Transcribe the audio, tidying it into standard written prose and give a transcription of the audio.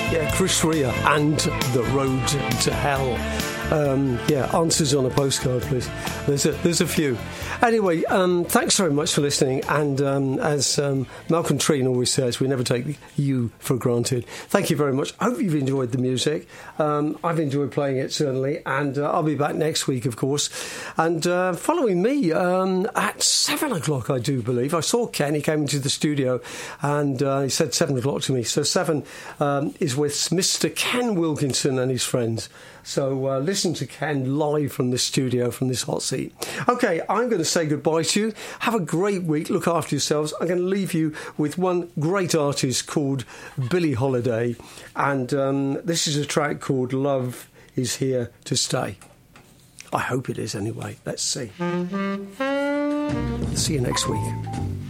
Yeah, Chris Rea and The Road to Hell. Answers on a postcard, please. There's a few. Anyway, thanks very much for listening. And as Malcolm Treen always says, we never take you for granted. Thank you very much. I hope you've enjoyed the music. I've enjoyed playing it, certainly. And I'll be back next week, of course. And following me at 7 o'clock, I do believe. I saw Ken. He came into the studio and he said 7 o'clock to me. So 7 is with Mr. Ken Wilkinson and his friends. So listen to Ken live from the studio, from this hot seat. OK, I'm going to say goodbye to you. Have a great week. Look after yourselves. I'm going to leave you with one great artist called Billie Holiday. And this is a track called Love Is Here to Stay. I hope it is anyway. Let's see. See you next week.